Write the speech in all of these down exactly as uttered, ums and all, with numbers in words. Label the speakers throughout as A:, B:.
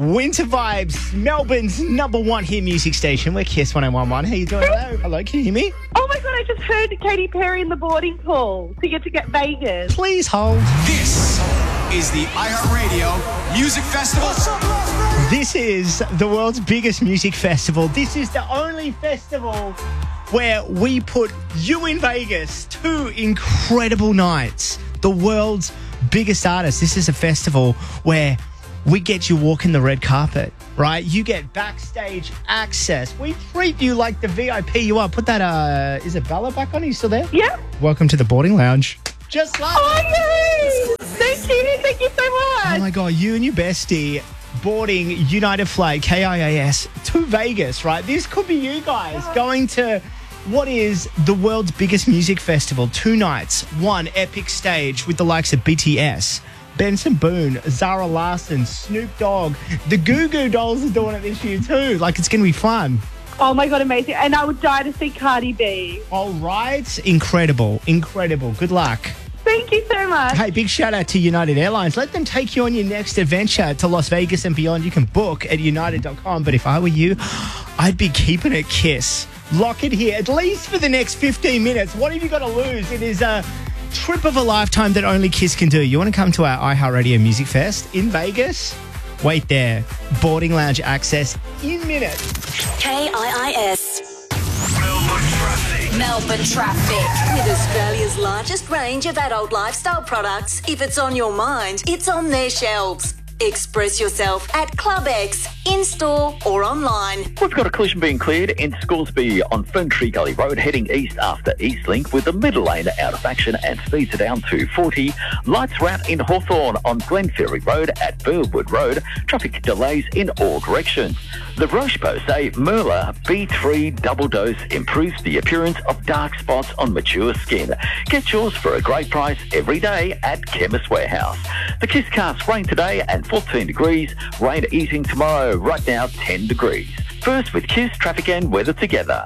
A: Winter Vibes, Melbourne's number one hit music station. We're Kiss one oh one one. How you doing? Hello. Hello, can you hear me?
B: Oh my God, I just heard Katy Perry in the boarding call to get to get Vegas.
A: Please hold.
C: This is the iHeartRadio Music Festival.
A: This is the world's biggest music festival. This is the only festival where we put you in Vegas. Two incredible nights. The world's biggest artists. This is a festival where we get you walking the red carpet, right? You get backstage access. We treat you like the V I P you are. Put that, uh, is it Bella back on? Are you still there?
B: Yeah.
A: Welcome to the boarding lounge. Just like
B: Oh, yay! Thank you. Thank you so much.
A: Oh my God, you and your bestie boarding United Flight, K I A S, to Vegas, right? This could be you guys going to what is the world's biggest music festival. Two nights, one epic stage with the likes of B T S, Benson Boone, Zara Larsson, Snoop Dogg. The Goo Goo Dolls are doing it this year too. Like, it's going to be fun.
B: Oh my God, amazing. And I would die to see Cardi B.
A: All right. Incredible. Incredible. Good luck.
B: Thank you so much.
A: Hey, big shout out to United Airlines. Let them take you on your next adventure to Las Vegas and beyond. You can book at united dot com. But if I were you, I'd be keeping it Kiss. Lock it here, at least for the next fifteen minutes. What have you got to lose? It is a trip of a lifetime that only Kiss can do. You want to come to our iHeartRadio Music Fest in Vegas? Wait there. Boarding lounge access in minutes.
D: K I I S.
C: Melbourne traffic.
D: Melbourne traffic. With Australia's largest range of adult lifestyle products, if it's on your mind, it's on their shelves. Express yourself at Club X, in-store or online.
E: We've got a collision being cleared in Scoresby on Fern Tree Gully Road, heading east after Eastlink, with the middle lane out of action and speeds are down to forty. Lights are out in Hawthorn on Glenferrie Road at Burwood Road. Traffic delays in all directions. The Roche Post say Merla B three Double Dose improves the appearance of dark spots on mature skin. Get yours for a great price every day at Chemist Warehouse. The Kiss Cast rain today and fourteen degrees. Rain easing tomorrow. Right now, ten degrees. First with Kiss, traffic and weather together.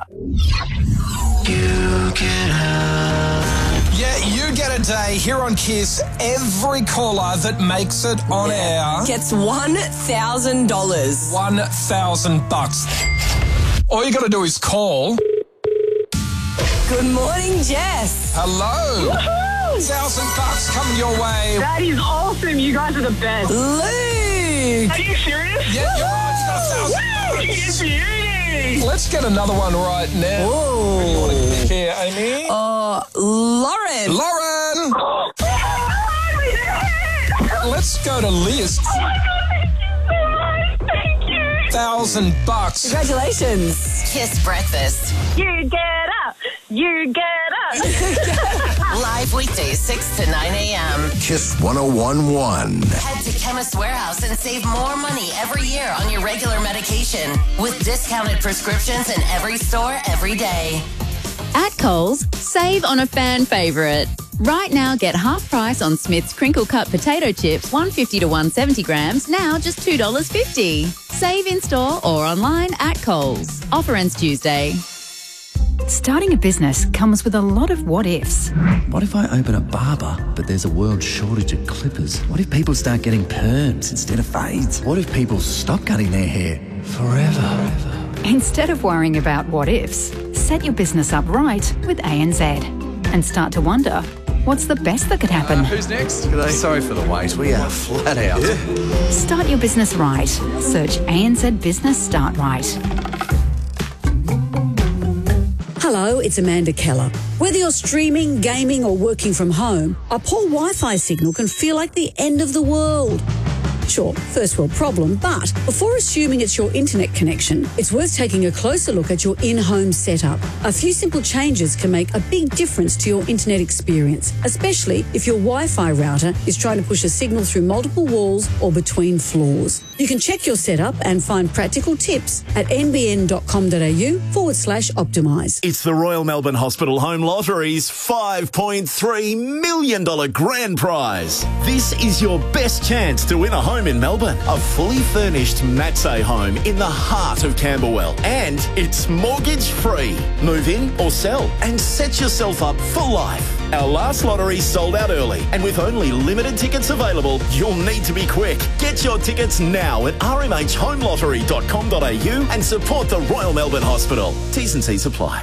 C: You get up.
F: Yeah, you get a day here on Kiss. Every caller that makes it on air
G: gets one thousand dollars.
F: one thousand bucks. All you got to do is call.
G: Good morning, Jess.
F: Hello.
B: Woohoo!
F: Thousand bucks coming your way.
B: That is awesome. You guys are the best.
G: Luke.
B: Are you serious?
F: Yeah, you're right. You got a thousand
B: Woo!
F: bucks.
B: Beauty.
F: Let's get another one right now.
G: Whoa.
F: Good morning, here, Amy.
G: Uh, Lauren.
F: Lauren.
B: Oh my God, we did it.
F: Let's go to Liz.
B: Oh my God, thank you so much. Thank you.
F: Thousand bucks.
G: Congratulations.
D: Kiss Breakfast.
B: You get up. You get up.
D: Live weekdays six to nine a.m.
C: Kiss one oh one one.
D: Head to Chemist Warehouse and save more money every year on your regular medication with discounted prescriptions in every store every day.
H: At Coles, save on a fan favourite. Right now, get half price on Smith's crinkle cut potato chips, one fifty to one seventy grams, now just two dollars fifty. Save in store or online at Coles. Offer ends Tuesday.
I: Starting a business comes with a lot of what-ifs.
J: What if I open a barber, but there's a world shortage of clippers? What if people start getting perms instead of fades? What if people stop cutting their hair forever?
I: Instead of worrying about what-ifs, set your business up right with A N Z and start to wonder, what's the best that could happen?
F: Uh, who's next?
J: Sorry for the wait, we are flat out.
I: Start your business right. Search A N Z Business Start Right.
K: Hello, it's Amanda Keller. Whether you're streaming, gaming or working from home, a poor Wi-Fi signal can feel like the end of the world. Sure, first world problem, but before assuming it's your internet connection, it's worth taking a closer look at your in-home setup. A few simple changes can make a big difference to your internet experience, especially if your Wi-Fi router is trying to push a signal through multiple walls or between floors. You can check your setup and find practical tips at nbn.com.au forward slash optimise.
L: It's the Royal Melbourne Hospital Home Lottery's five point three million dollars grand prize. This is your best chance to win a home in Melbourne. A fully furnished Matsay home in the heart of Camberwell. And it's mortgage free. Move in or sell and set yourself up for life. Our last lottery sold out early, and with only limited tickets available, you'll need to be quick. Get your tickets now at r m h home lottery dot com dot a u and support the Royal Melbourne Hospital. T's and C's apply.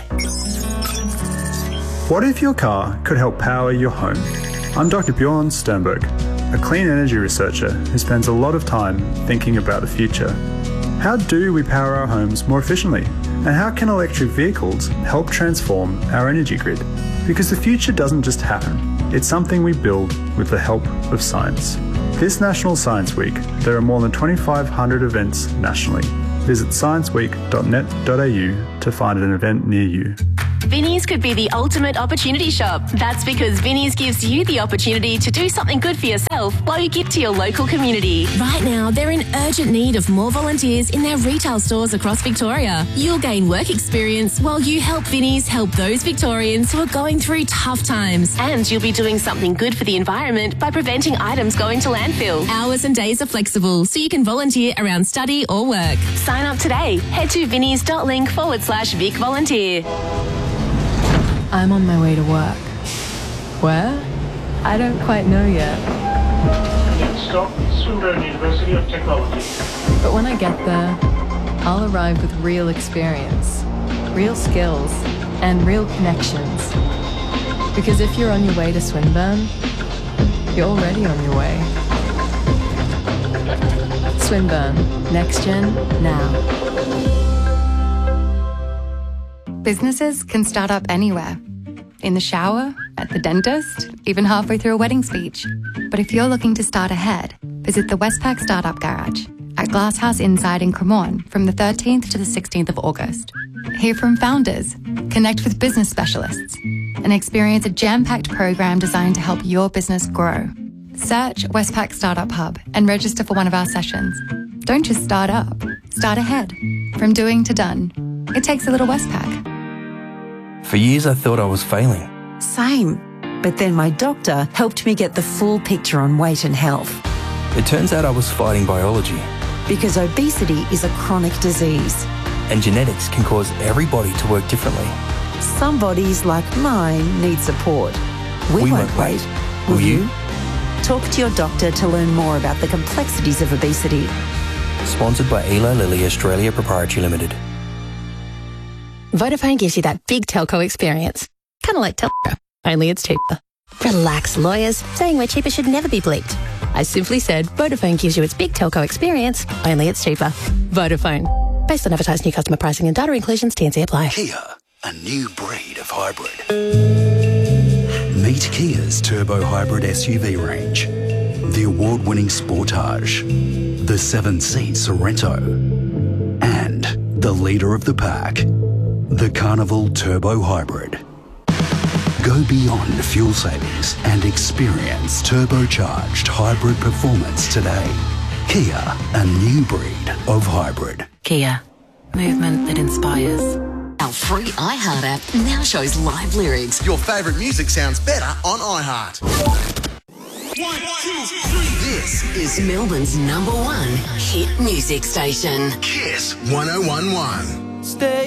M: What if your car could help power your home? I'm Doctor Bjorn Sternberg, a clean energy researcher who spends a lot of time thinking about the future. How do we power our homes more efficiently? And how can electric vehicles help transform our energy grid? Because the future doesn't just happen. It's something we build with the help of science. This National Science Week, there are more than twenty-five hundred events nationally. Visit science week dot net dot a u to find an event near you.
N: Vinnie's could be the ultimate opportunity shop. That's because Vinnie's gives you the opportunity to do something good for yourself while you give to your local community. Right now, they're in urgent need of more volunteers in their retail stores across Victoria. You'll gain work experience while you help Vinnie's help those Victorians who are going through tough times. And you'll be doing something good for the environment by preventing items going to landfill. Hours and days are flexible, so you can volunteer around study or work. Sign up today. Head to vinnies.link forward slash Vic Volunteer.
O: I'm on my way to work. Where? I don't quite know yet.
P: Next stop, Swinburne University of Technology.
O: But when I get there, I'll arrive with real experience, real skills, and real connections. Because if you're on your way to Swinburne, you're already on your way. Swinburne. Next Gen, now.
Q: Businesses can start up anywhere. In the shower, at the dentist, even halfway through a wedding speech. But if you're looking to start ahead, visit the Westpac Startup Garage at Glasshouse Inside in Cremorne from the thirteenth to the sixteenth of August. Hear from founders, connect with business specialists, and experience a jam-packed program designed to help your business grow. Search Westpac Startup Hub and register for one of our sessions. Don't just start up, start ahead. From doing to done. It takes a little Westpac.
R: For years I thought I was failing.
S: Same. But then my doctor helped me get the full picture on weight and health.
R: It turns out I was fighting biology.
S: Because obesity is a chronic disease.
R: And genetics can cause every body to work differently.
S: Some bodies, like mine, need support. We,
R: we
S: won't,
R: won't
S: wait.
R: wait.
S: Will
R: Will
S: you?
R: you?
S: Talk to your doctor to learn more about the complexities of obesity.
R: Sponsored by Eli Lilly Australia Proprietary Limited.
T: Vodafone gives you that big telco experience. Kind of like Telstra, only it's cheaper. Relax, lawyers. Saying we're cheaper should never be bleeped. I simply said Vodafone gives you its big telco experience, only it's cheaper. Vodafone. Based on advertised new customer pricing and data inclusions, T and C apply.
U: Kia, a new breed of hybrid. Meet Kia's turbo hybrid S U V range. The award-winning Sportage, the seven-seat Sorento, and the leader of the pack, the Carnival Turbo Hybrid. Go beyond fuel savings and experience turbocharged hybrid performance today. Kia, a new breed of hybrid.
V: Kia, movement that inspires. Our free iHeart app now shows live lyrics.
W: Your favourite music sounds better on iHeart. One, two, three.
V: This is Melbourne's number one hit music station.
W: Kiss one oh one one.
V: Stay